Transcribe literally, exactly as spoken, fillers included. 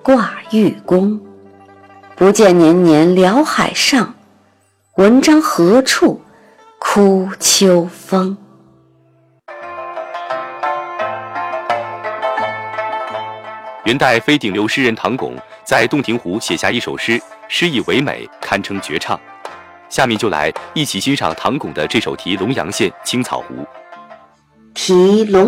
挂玉弓。不见年年辽海上，文章何处哭秋风。 元代非顶流诗人唐巩在洞庭湖写下一首诗，诗意唯美，堪称绝唱。下面就来一起欣赏唐巩的这首题龙阳县青草湖。 题龙